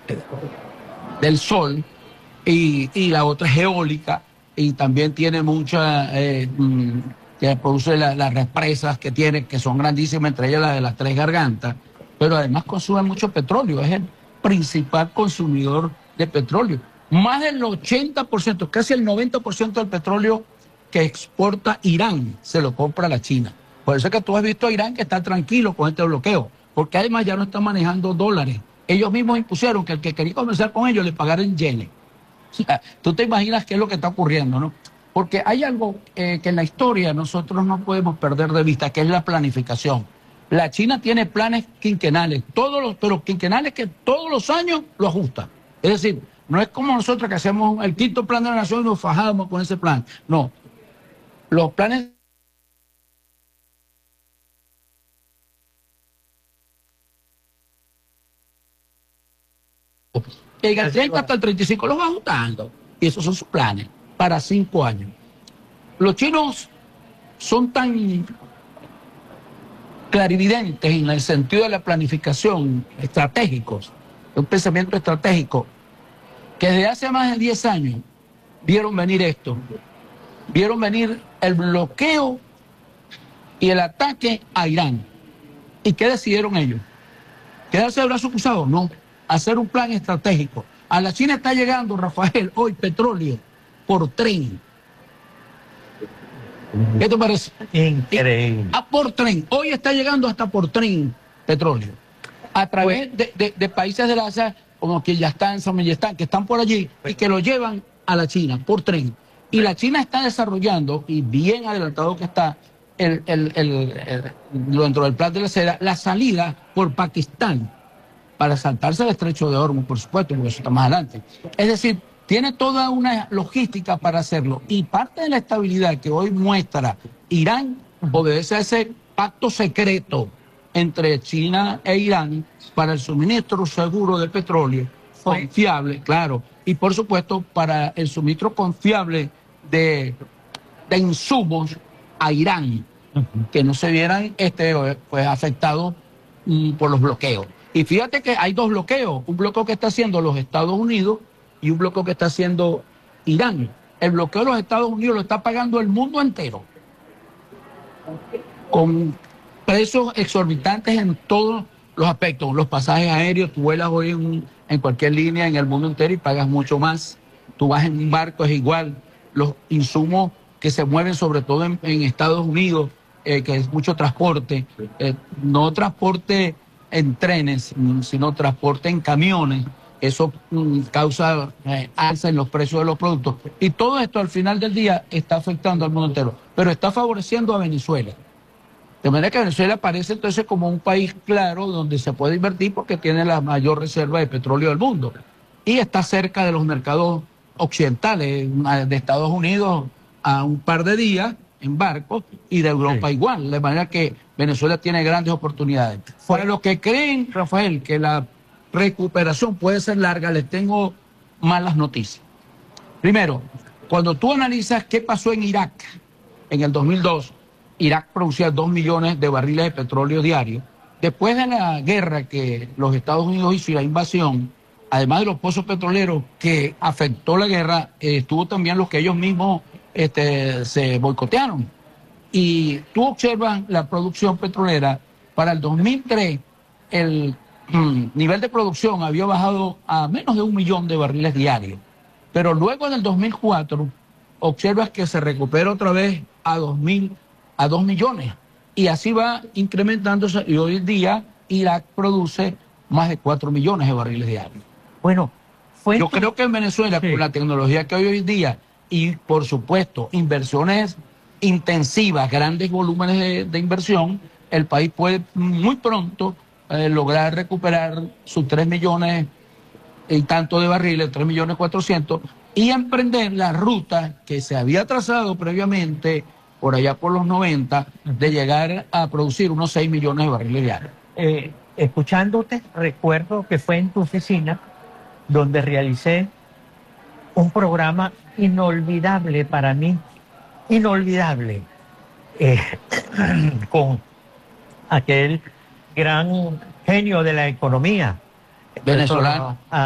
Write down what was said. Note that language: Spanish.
del sol, y la otra es eólica, y también tiene mucha, que produce las represas que tiene, que son grandísimas, entre ellas la de las Tres Gargantas, pero además consume mucho petróleo, es el principal consumidor de petróleo. Más del 80%, casi el 90% del petróleo que exporta Irán se lo compra la China. Por eso es que tú has visto a Irán que está tranquilo con este bloqueo, porque además ya no está manejando dólares. Ellos mismos impusieron que el que quería comerciar con ellos le pagara en yenes. O sea, tú te imaginas qué es lo que está ocurriendo, ¿no? Porque hay algo que en la historia nosotros no podemos perder de vista, que es la planificación. La China tiene planes quinquenales, pero quinquenales que todos los años lo ajusta. Es decir, no es como nosotros que hacemos el quinto plan de la nación y nos fajamos con ese plan. No, los planes del 30 hasta el 35 los va ajustando. Y esos son sus planes para 5 años. Los chinos son tan clarividentes en el sentido de la planificación, estratégicos, de un pensamiento estratégico, que desde hace más de 10 años vieron venir esto, vieron venir el bloqueo y el ataque a Irán. ¿Y qué decidieron ellos? ¿Quedarse de brazos cruzados? No, hacer un plan estratégico. A la China está llegando, Rafael, hoy petróleo por tren. ¿Qué te parece? Increíble. Por tren. Hoy está llegando hasta por tren petróleo. A través de países del Asia, como Kirguistán, Samayestán, que están por allí y que lo llevan a la China por tren. Y la China está desarrollando, y bien adelantado que está, dentro del plan de la seda, la salida por Pakistán para saltarse el estrecho de Hormuz, por supuesto, porque eso está más adelante. Es decir, tiene toda una logística para hacerlo. Y parte de la estabilidad que hoy muestra Irán obedece a ese pacto secreto entre China e Irán para el suministro seguro de petróleo, confiable, claro, y por supuesto para el suministro confiable de insumos a Irán, que no se vieran pues, afectados por los bloqueos. Y fíjate que hay dos bloqueos, un bloqueo que está haciendo los Estados Unidos y un bloqueo que está haciendo Irán. El bloqueo de los Estados Unidos lo está pagando el mundo entero, con precios exorbitantes en todos los aspectos. Los pasajes aéreos, tú vuelas hoy en cualquier línea en el mundo entero y pagas mucho más. Tú vas en un barco, es igual. Los insumos que se mueven sobre todo en Estados Unidos, que es mucho transporte, no transporte en trenes, sino transporte en camiones. Eso causa alza en los precios de los productos. Y todo esto al final del día está afectando al mundo entero, pero está favoreciendo a Venezuela. De manera que Venezuela aparece entonces como un país claro donde se puede invertir porque tiene la mayor reserva de petróleo del mundo. Y está cerca de los mercados occidentales, de Estados Unidos a un par de días en barco y de Europa igual. De manera que Venezuela tiene grandes oportunidades. Para los que creen, Rafael, que la recuperación puede ser larga, les tengo malas noticias. Primero, cuando tú analizas qué pasó en Irak en el 2002, Irak producía 2 millones de barriles de petróleo diarios. Después de la guerra que los Estados Unidos hizo y la invasión, además de los pozos petroleros que afectó la guerra, estuvo también los que ellos mismos se boicotearon. Y tú observas la producción petrolera, para el 2003 el nivel de producción había bajado a menos de 1 millón de barriles diarios. Pero luego en el 2004 observas que se recupera otra vez a 2 millones. Y así va incrementándose y hoy en día Irak produce más de 4 millones de barriles diarios. Bueno, yo creo que en Venezuela, con la tecnología que hay hoy en día y por supuesto inversiones intensivas, grandes volúmenes de inversión, el país puede muy pronto lograr recuperar sus 3 millones y tanto de barriles, 3 millones 400, y emprender la ruta que se había trazado previamente por allá por los 90, de llegar a producir unos 6 millones de barriles diarios. Escuchándote, recuerdo que fue en tu oficina donde realicé un programa inolvidable para mí, inolvidable, con aquel gran genio de la economía venezolano.